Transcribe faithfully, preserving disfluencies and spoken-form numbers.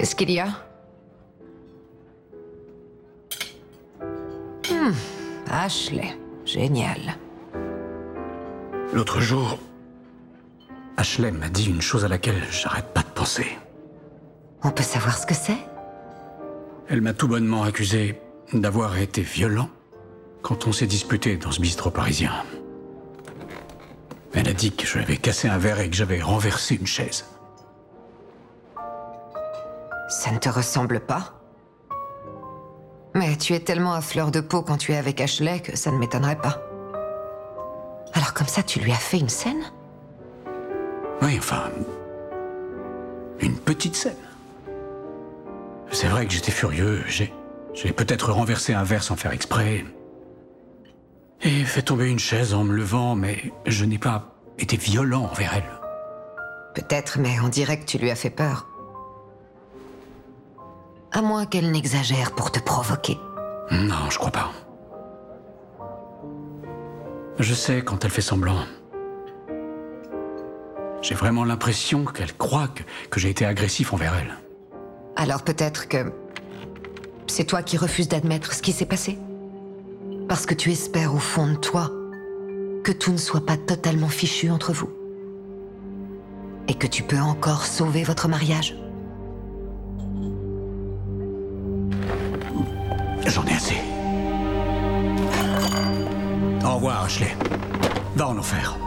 Qu'est-ce qu'il y a? Hmm, Ashley. Génial. L'autre jour, Ashley m'a dit une chose à laquelle j'arrête pas de penser. On peut savoir ce que c'est? Elle m'a tout bonnement accusé d'avoir été violent quand on s'est disputé dans ce bistrot parisien. Elle a dit que je lui avais cassé un verre et que j'avais renversé une chaise. Ça ne te ressemble pas? Mais tu es tellement à fleur de peau quand tu es avec Ashley que ça ne m'étonnerait pas. Alors comme ça, tu lui as fait une scène? Oui, enfin... une petite scène. C'est vrai que j'étais furieux, j'ai... j'ai peut-être renversé un verre sans faire exprès. Et fait tomber une chaise en me levant, mais je n'ai pas été violent envers elle. Peut-être, mais on dirait que tu lui as fait peur. À moins qu'elle n'exagère pour te provoquer. Non, je crois pas. Je sais quand elle fait semblant. J'ai vraiment l'impression qu'elle croit que, que j'ai été agressif envers elle. Alors peut-être que... c'est toi qui refuses d'admettre ce qui s'est passé? Parce que tu espères au fond de toi que tout ne soit pas totalement fichu entre vous. Et que tu peux encore sauver votre mariage. J'en ai assez. Au revoir, Ashley. Va en enfer.